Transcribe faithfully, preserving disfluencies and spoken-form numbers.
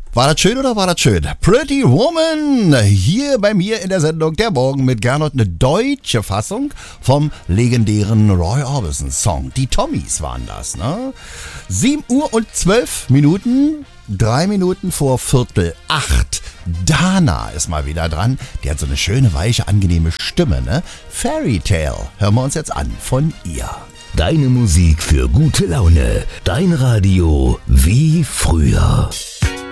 War das schön oder war das schön? Pretty Woman, hier bei mir in der Sendung Der Morgen mit Gernot, eine deutsche Fassung vom legendären Roy Orbison Song. Die Tommys waren das, ne? sieben Uhr und zwölf Minuten, drei Minuten vor Viertel acht. Dana ist mal wieder dran. Die hat so eine schöne, weiche, angenehme Stimme, ne? Fairy Tale, hören wir uns jetzt an von ihr. Deine Musik für gute Laune. Dein Radio wie früher.